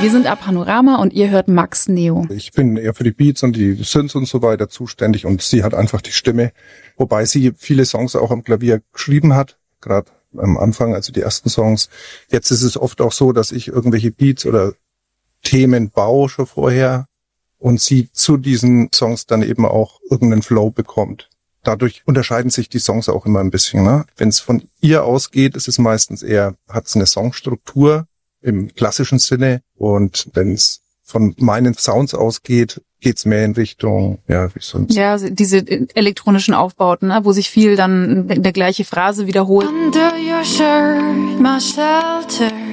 Wir sind Panorama und ihr hört Max Neo. Ich bin eher für die Beats und die Synths und so weiter zuständig und sie hat einfach die Stimme, wobei sie viele Songs auch am Klavier geschrieben hat, gerade am Anfang, also die ersten Songs. Jetzt ist es oft auch so, dass ich irgendwelche Beats oder Themen baue schon vorher und sie zu diesen Songs dann eben auch irgendeinen Flow bekommt. Dadurch unterscheiden sich die Songs auch immer ein bisschen. Ne? Wenn es von ihr ausgeht, ist es meistens eher, hat es eine Songstruktur im klassischen Sinne, und wenn es von meinen Sounds ausgeht, geht's mehr in Richtung, ja, wie sonst. Ja, diese elektronischen Aufbauten, ne, wo sich viel dann der gleiche Phrase wiederholt. Under your shirt, my shelter.